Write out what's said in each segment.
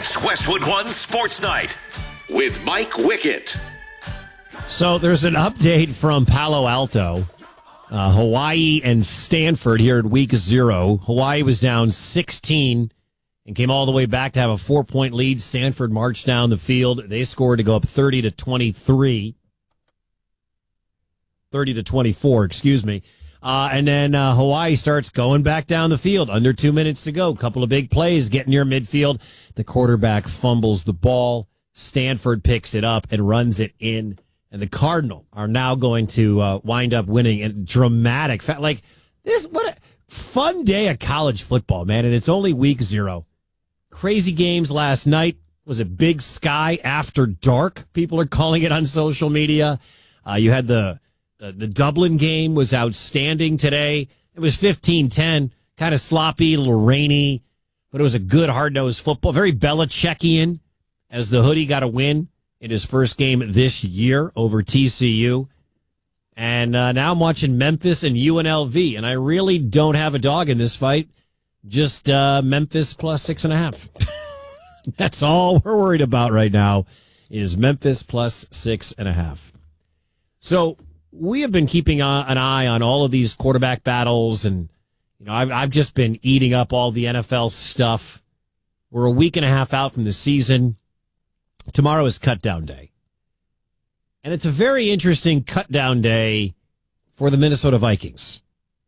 It's Westwood One Sports Night with Mike Wickett. So there's an update from Palo Alto, Hawaii and Stanford here at week 0. Hawaii was down 16 and came all the way back to have a 4-point lead. Stanford marched down the field. They scored to go up 30-24, excuse me. And then Hawaii starts going back down the field. Under 2 minutes to go. Couple of big plays getting near midfield. The quarterback fumbles the ball. Stanford picks it up and runs it in. And the Cardinals are now going to wind up winning in dramatic. Like this, what a fun day of college football, man! And it's only week 0. Crazy games last night. Was it Big Sky After Dark? People are calling it on social media. You had the Dublin game was outstanding today. It was 15-10, kind of sloppy, a little rainy, but it was a good hard-nosed football. Very Belichickian, as the Hoodie got a win in his first game this year over TCU. And now I'm watching Memphis and UNLV, and I really don't have a dog in this fight. Just Memphis plus 6.5. That's all we're worried about right now is Memphis plus 6.5. So we have been keeping an eye on all of these quarterback battles, and I've just been eating up all the NFL stuff. We're a week and a half out from the season. Tomorrow is cut down day. And it's a very interesting cut down day for the Minnesota Vikings.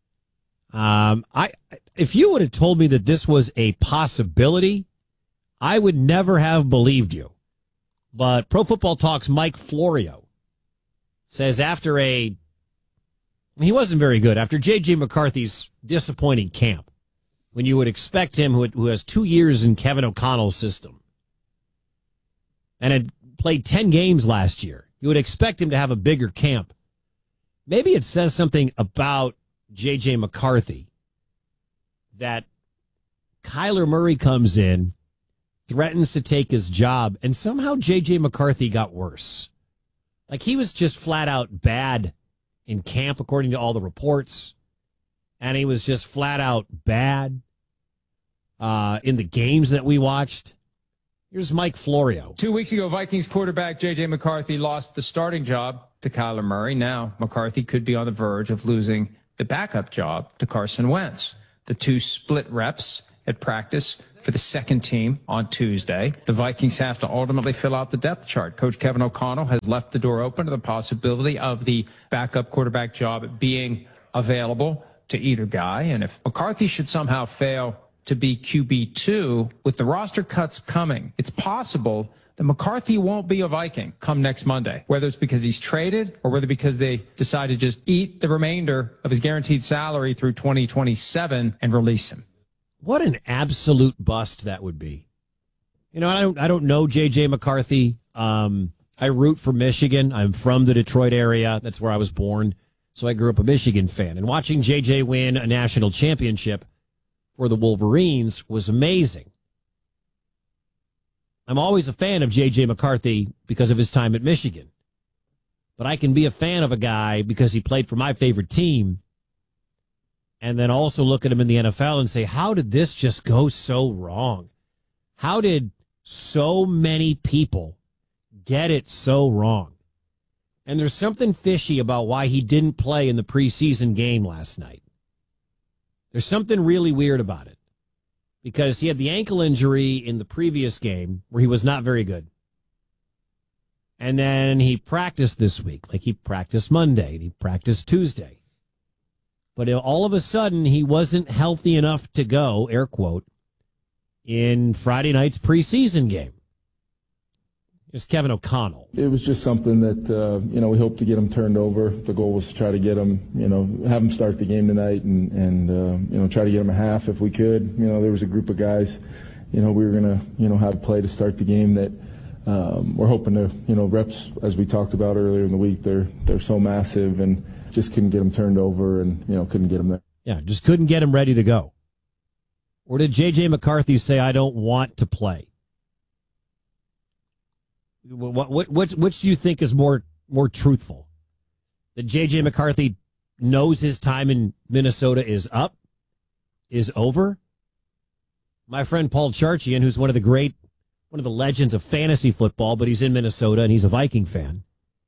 If you would have told me that this was a possibility, I would never have believed you. But Pro Football Talk's Mike Florio says after he wasn't very good, after J.J. McCarthy's disappointing camp, when you would expect him, who has 2 years in Kevin O'Connell's system, and had played 10 games last year, you would expect him to have a bigger camp. Maybe it says something about J.J. McCarthy that Kyler Murray comes in, threatens to take his job, and somehow J.J. McCarthy got worse. Like, he was just flat out bad in camp, according to all the reports, and he was just flat out bad in the games that we watched. Here's Mike Florio. 2 weeks ago, Vikings quarterback J.J. McCarthy lost the starting job to Kyler Murray. Now, McCarthy could be on the verge of losing the backup job to Carson Wentz. The two split reps at practice for the second team on Tuesday. The Vikings have to ultimately fill out the depth chart. Coach Kevin O'Connell has left the door open to the possibility of the backup quarterback job being available to either guy. And if McCarthy should somehow fail to be QB2, with the roster cuts coming, it's possible that McCarthy won't be a Viking come next Monday, whether it's because he's traded or whether because they decide to just eat the remainder of his guaranteed salary through 2027 and release him. What an absolute bust that would be. I don't know J.J. McCarthy. I root for Michigan. I'm from the Detroit area. That's where I was born. So I grew up a Michigan fan. And watching J.J. win a national championship for the Wolverines was amazing. I'm always a fan of J.J. McCarthy because of his time at Michigan. But I can be a fan of a guy because he played for my favorite team and then also look at him in the NFL and say, how did this just go so wrong? How did so many people get it so wrong? And there's something fishy about why he didn't play in the preseason game last night. There's something really weird about it because he had the ankle injury in the previous game where he was not very good. And then he practiced this week, like he practiced Monday and he practiced Tuesday. But all of a sudden, he wasn't healthy enough to go, air quote, in Friday night's preseason game. It's Kevin O'Connell. It was just something that, we hoped to get him turned over. The goal was to try to get him, have him start the game tonight and try to get him a half if we could. There was a group of guys, we were going to, have play to start the game that we're hoping to, reps, as we talked about earlier in the week, they're so massive and just couldn't get him turned over and, couldn't get him there. Yeah, just couldn't get him ready to go. Or did J.J. McCarthy say, I don't want to play? Which do you think is more truthful? That J.J. McCarthy knows his time in Minnesota is up, is over? My friend Paul Charchian, who's one of the great one of the legends of fantasy football, but he's in Minnesota and he's a Viking fan.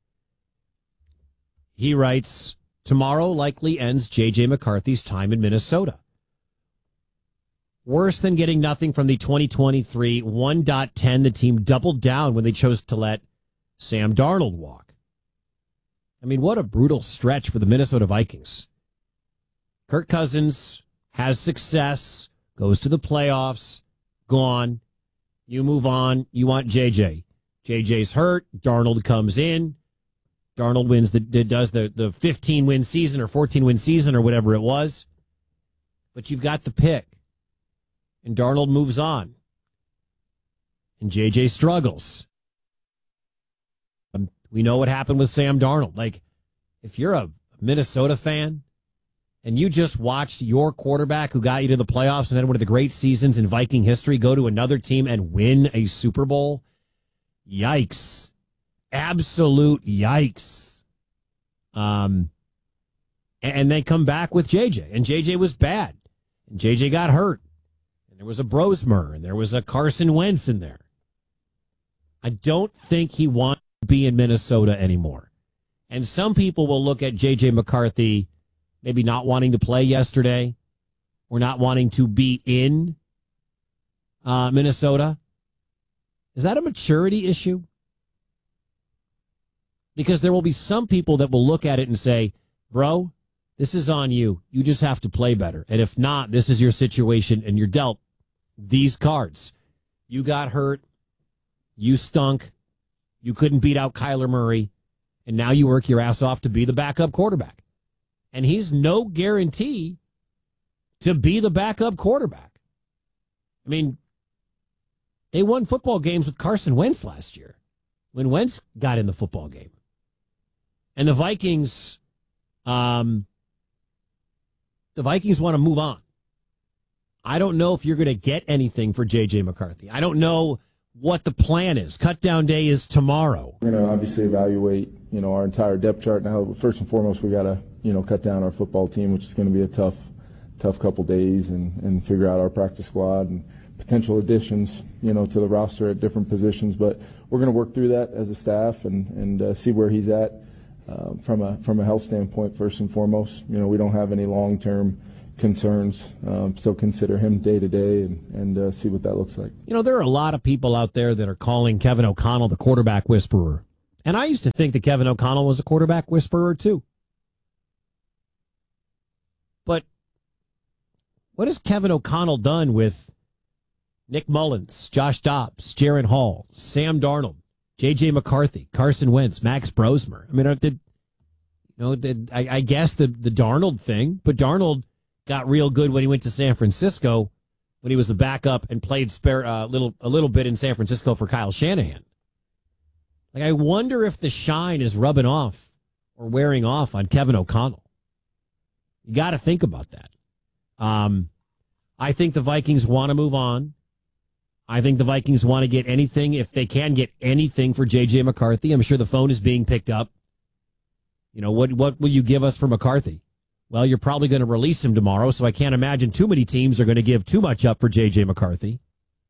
He writes, tomorrow likely ends J.J. McCarthy's time in Minnesota. Worse than getting nothing from the 2023 1.10, the team doubled down when they chose to let Sam Darnold walk. I mean, what a brutal stretch for the Minnesota Vikings. Kirk Cousins has success, goes to the playoffs, gone. You move on. You want JJ. JJ's hurt. Darnold comes in. Darnold does the 15-win season or 14-win season or whatever it was. But you've got the pick. And Darnold moves on. And JJ struggles. We know what happened with Sam Darnold. Like, if you're a Minnesota fan and you just watched your quarterback who got you to the playoffs and had one of the great seasons in Viking history go to another team and win a Super Bowl, yikes. Absolute yikes. And they come back with JJ. And JJ was bad. And JJ got hurt. And there was a Brosmer. And there was a Carson Wentz in there. I don't think he wants to be in Minnesota anymore. And some people will look at JJ McCarthy maybe not wanting to play yesterday or not wanting to be in Minnesota. Is that a maturity issue? Because there will be some people that will look at it and say, bro, this is on you. You just have to play better. And if not, this is your situation and you're dealt these cards. You got hurt. You stunk. You couldn't beat out Kyler Murray. And now you work your ass off to be the backup quarterback. And he's no guarantee to be the backup quarterback. I mean, they won football games with Carson Wentz last year when Wentz got in the football game. And the Vikings want to move on. I don't know if you're going to get anything for J.J. McCarthy. I don't know what the plan is. Cutdown day is tomorrow. We're going to obviously evaluate, our entire depth chart. Now, first and foremost, we got to, cut down our football team, which is going to be a tough couple days, and figure out our practice squad and potential additions, to the roster at different positions. But we're going to work through that as a staff and see where he's at from a health standpoint. First and foremost, we don't have any long-term concerns. Still consider him day to day and see what that looks like. There are a lot of people out there that are calling Kevin O'Connell the quarterback whisperer. And I used to think that Kevin O'Connell was a quarterback whisperer too. But what has Kevin O'Connell done with Nick Mullins, Josh Dobbs, Jaren Hall, Sam Darnold, J.J. McCarthy, Carson Wentz, Max Brosmer? I mean, I guess the Darnold thing, but Darnold got real good when he went to San Francisco, when he was the backup and played a little bit in San Francisco for Kyle Shanahan. Like, I wonder if the shine is rubbing off or wearing off on Kevin O'Connell. You got to think about that. I think the Vikings want to move on. I think the Vikings want to get anything, if they can get anything for J.J. McCarthy. I'm sure the phone is being picked up. What will you give us for McCarthy? Well, you're probably going to release him tomorrow, so I can't imagine too many teams are going to give too much up for J.J. McCarthy.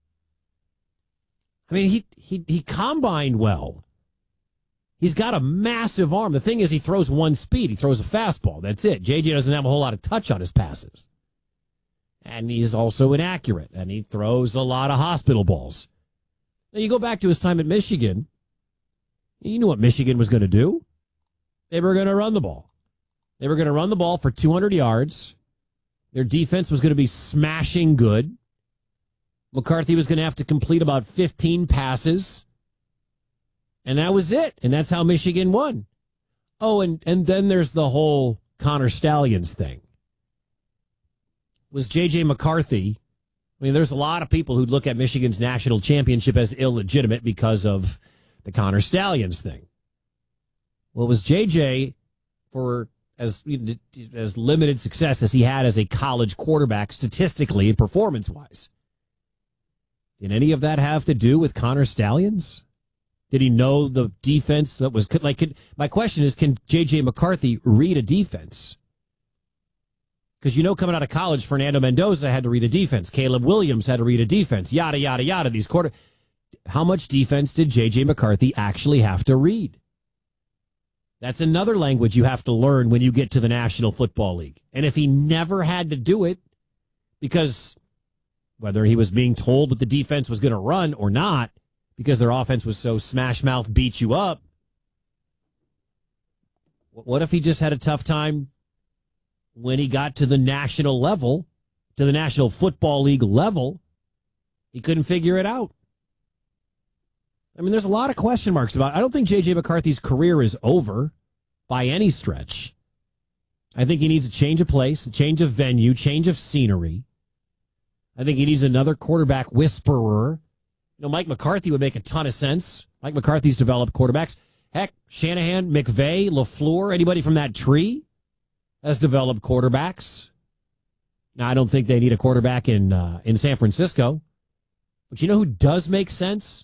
I mean, he combined well. He's got a massive arm. The thing is, he throws one speed. He throws a fastball. That's it. J.J. doesn't have a whole lot of touch on his passes. And he's also inaccurate, and he throws a lot of hospital balls. Now, you go back to his time at Michigan. You knew what Michigan was going to do. They were going to run the ball. They were going to run the ball for 200 yards. Their defense was going to be smashing good. McCarthy was going to have to complete about 15 passes. And that was it. And that's how Michigan won. Oh, and then there's the whole Connor Stallions thing. Was J.J. McCarthy, I mean, there's a lot of people who look at Michigan's national championship as illegitimate because of the Connor Stallions thing. Well, was J.J. for as limited success as he had as a college quarterback statistically and performance-wise? Did any of that have to do with Connor Stallions? Did he know the defense that was like? My question is, can J.J. McCarthy read a defense? Because coming out of college, Fernando Mendoza had to read a defense. Caleb Williams had to read a defense. Yada, yada, yada. how much defense did J.J. McCarthy actually have to read? That's another language you have to learn when you get to the National Football League. And if he never had to do it, because whether he was being told what the defense was going to run or not, because their offense was so smash mouth, beat you up, what if he just had a tough time when he got to the national level, to the National Football League level? He couldn't figure it out. I mean, there's a lot of question marks about it. I don't think J.J. McCarthy's career is over by any stretch. I think he needs a change of place, a change of venue, change of scenery. I think he needs another quarterback whisperer. You know, Mike McCarthy would make a ton of sense. Mike McCarthy's developed quarterbacks. Heck, Shanahan, McVay, LaFleur, anybody from that tree has developed quarterbacks. Now, I don't think they need a quarterback in San Francisco. But you know who does make sense?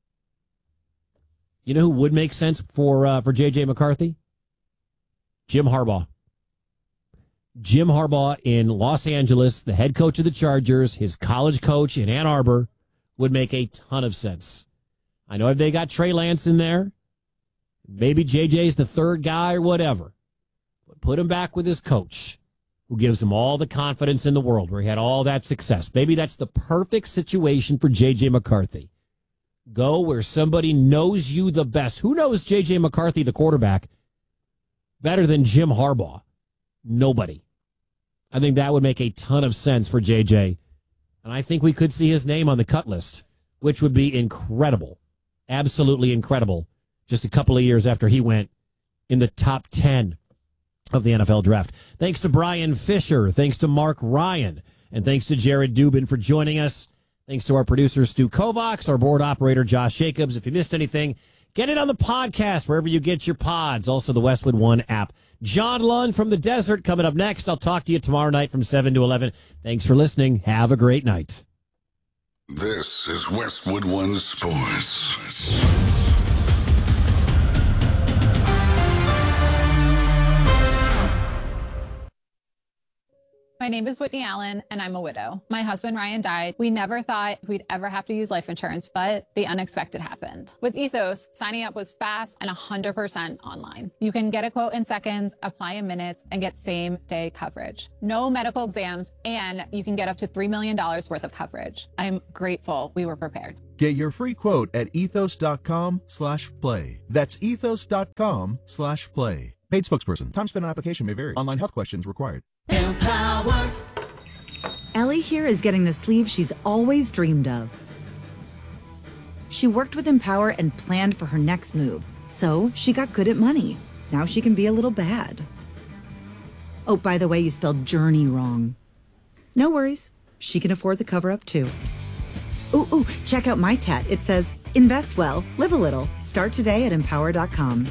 You know who would make sense for J.J. McCarthy? Jim Harbaugh. Jim Harbaugh in Los Angeles, the head coach of the Chargers, his college coach in Ann Arbor, would make a ton of sense. I know if they got Trey Lance in there, maybe J.J.'s the third guy or whatever, but put him back with his coach, who gives him all the confidence in the world, where he had all that success. Maybe that's the perfect situation for J.J. McCarthy. Go where somebody knows you the best. Who knows J.J. McCarthy, the quarterback, better than Jim Harbaugh? Nobody. I think that would make a ton of sense for J.J., and I think we could see his name on the cut list, which would be incredible, absolutely incredible, just a couple of years after he went in the top 10 of the NFL draft. Thanks to Brian Fisher, thanks to Mark Ryan, and thanks to Jared Dubin for joining us. Thanks to our producer, Stu Kovacs, our board operator, Josh Jacobs. If you missed anything, get it on the podcast, wherever you get your pods. Also, the Westwood One app. John Lund from the desert coming up next. I'll talk to you tomorrow night from 7 to 11. Thanks for listening. Have a great night. This is Westwood One Sports. My name is Whitney Allen, and I'm a widow. My husband, Ryan, died. We never thought we'd ever have to use life insurance, but the unexpected happened. With Ethos, signing up was fast and 100% online. You can get a quote in seconds, apply in minutes, and get same-day coverage. No medical exams, and you can get up to $3 million worth of coverage. I'm grateful we were prepared. Get your free quote at ethos.com/play. That's ethos.com/play. Paid spokesperson. Time spent on application may vary. Online health questions required. Empower. Ellie here is getting the sleeve she's always dreamed of. She worked with Empower and planned for her next move, so she got good at money. Now she can be a little bad. Oh, by the way, you spelled journey wrong. No worries. She can afford the cover-up, too. Ooh, check out my tat. It says, invest well, live a little. Start today at empower.com.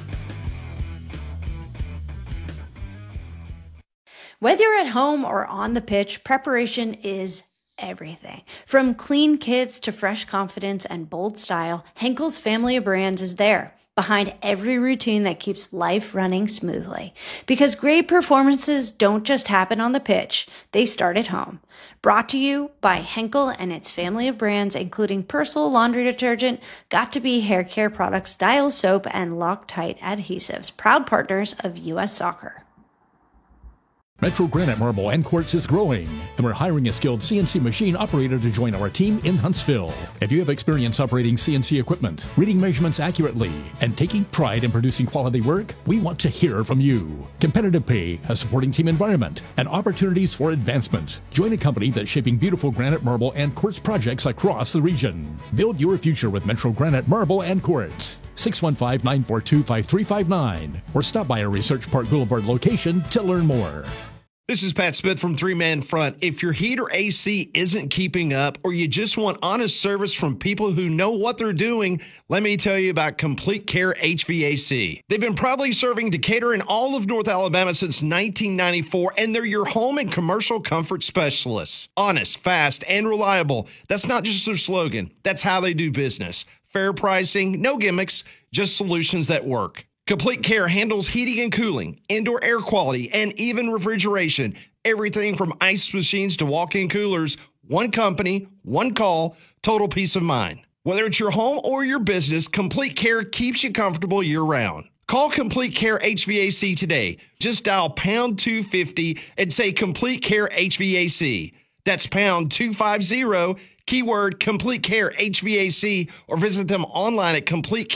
Whether you're at home or on the pitch, preparation is everything. From clean kits to fresh confidence and bold style, Henkel's family of brands is there, behind every routine that keeps life running smoothly. Because great performances don't just happen on the pitch, they start at home. Brought to you by Henkel and its family of brands, including Persil laundry detergent, Got2b hair care products, Dial soap, and Loctite adhesives, proud partners of U.S. Soccer. Metro Granite Marble and Quartz is growing, and we're hiring a skilled CNC machine operator to join our team in Huntsville. If you have experience operating CNC equipment, reading measurements accurately, and taking pride in producing quality work, we want to hear from you. Competitive pay, a supporting team environment, and opportunities for advancement. Join a company that's shaping beautiful granite, marble, and quartz projects across the region. Build your future with Metro Granite Marble and Quartz. 615-942-5359, or stop by our Research Park Boulevard location to learn more. This is Pat Smith from Three Man Front. If your heat or AC isn't keeping up, or you just want honest service from people who know what they're doing, let me tell you about Complete Care HVAC. They've been proudly serving Decatur and all of North Alabama since 1994, and they're your home and commercial comfort specialists. Honest, fast, and reliable. That's not just their slogan. That's how they do business. Fair pricing, no gimmicks, just solutions that work. Complete Care handles heating and cooling, indoor air quality, and even refrigeration. Everything from ice machines to walk-in coolers. One company, one call, total peace of mind. Whether it's your home or your business, Complete Care keeps you comfortable year-round. Call Complete Care HVAC today. Just dial pound 250 and say Complete Care HVAC. That's pound 250, keyword Complete Care HVAC, or visit them online at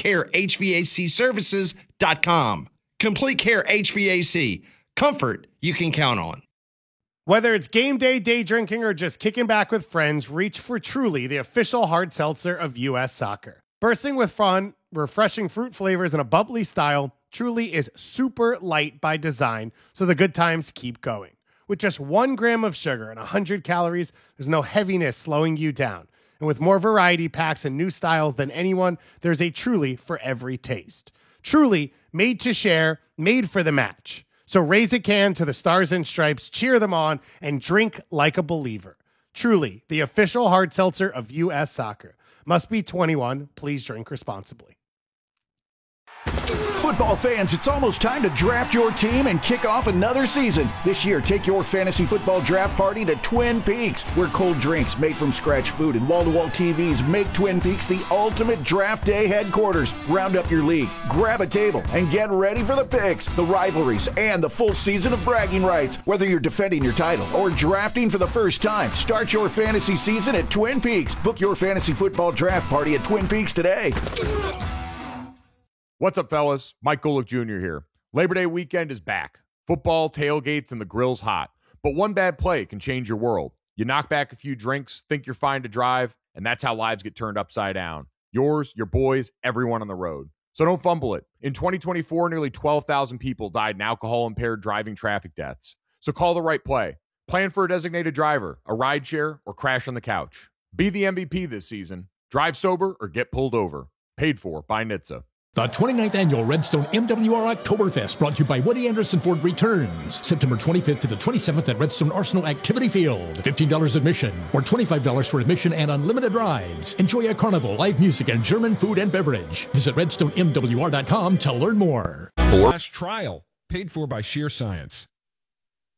CompleteCareHVACservices.com. Complete Care HVAC. Comfort you can count on. Whether it's game day, day drinking, or just kicking back with friends, reach for Truly, the official hard seltzer of U.S. Soccer. Bursting with fun, refreshing fruit flavors, and a bubbly style, Truly is super light by design, so the good times keep going. With just 1 gram of sugar and 100 calories, there's no heaviness slowing you down. And with more variety packs and new styles than anyone, there's a Truly for every taste. Truly, made to share, made for the match. So raise a can to the Stars and Stripes, cheer them on, and drink like a believer. Truly, the official hard seltzer of U.S. Soccer. Must be 21. Please drink responsibly. Football fans, it's almost time to draft your team and kick off another season. This year, take your fantasy football draft party to Twin Peaks, where cold drinks, made from scratch food, and wall-to-wall TVs make Twin Peaks the ultimate draft day headquarters. Round up your league, grab a table, and get ready for the picks, the rivalries, and the full season of bragging rights. Whether you're defending your title or drafting for the first time, start your fantasy season at Twin Peaks. Book your fantasy football draft party at Twin Peaks today. What's up, fellas? Mike Golick Jr. here. Labor Day weekend is back. Football, tailgates, and the grill's hot. But one bad play can change your world. You knock back a few drinks, think you're fine to drive, and that's how lives get turned upside down. Yours, your boys, everyone on the road. So don't fumble it. In 2024, nearly 12,000 people died in alcohol-impaired driving traffic deaths. So call the right play. Plan for a designated driver, a rideshare, or crash on the couch. Be the MVP this season. Drive sober or get pulled over. Paid for by NHTSA. The 29th Annual Redstone MWR Oktoberfest, brought to you by Woody Anderson Ford, returns September 25th to the 27th at Redstone Arsenal Activity Field. $15 admission or $25 for admission and unlimited rides. Enjoy a carnival, live music, and German food and beverage. Visit RedstoneMWR.com to learn more. /trial, paid for by Sheer Science.